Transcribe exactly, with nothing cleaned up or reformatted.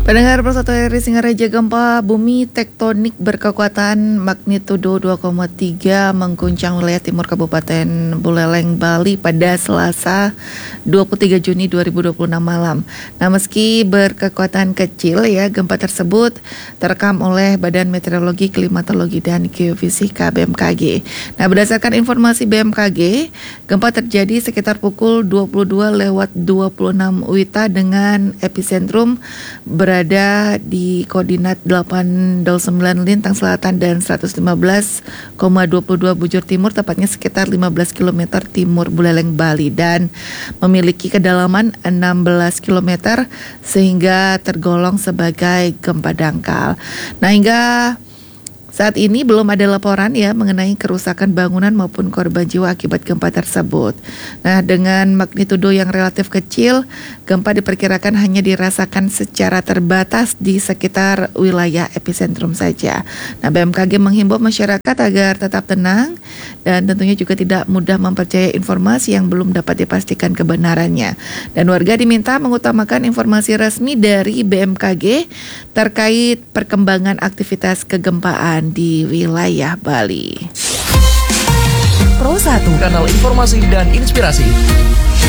Pendengar Pro satu R I Singaraja, gempa bumi tektonik berkekuatan magnitudo dua koma tiga mengguncang wilayah timur Kabupaten Buleleng, Bali pada Selasa dua puluh tiga Juni dua ribu dua puluh enam malam. Nah, meski berkekuatan kecil ya, gempa tersebut terekam oleh Badan Meteorologi, Klimatologi dan Geofisika B M K G. Nah, berdasarkan informasi B M K G, gempa terjadi sekitar pukul dua puluh dua lewat dua puluh enam W I B dengan epicentrum berada di koordinat delapan nol sembilan lintang selatan dan seratus lima belas koma dua dua bujur timur, tepatnya sekitar lima belas kilometer timur Buleleng, Bali, dan memiliki kedalaman enam belas kilometer sehingga tergolong sebagai gempa dangkal. Nah, hingga saat ini belum ada laporan ya mengenai kerusakan bangunan maupun korban jiwa akibat gempa tersebut. Nah, dengan magnitudo yang relatif kecil, gempa diperkirakan hanya dirasakan secara terbatas di sekitar wilayah epicentrum saja. Nah, B M K G menghimbau masyarakat agar tetap tenang dan tentunya juga tidak mudah mempercayai informasi yang belum dapat dipastikan kebenarannya. Dan warga diminta mengutamakan informasi resmi dari B M K G terkait perkembangan aktivitas kegempaan di wilayah Bali. Pro satu, kanal informasi dan inspirasi.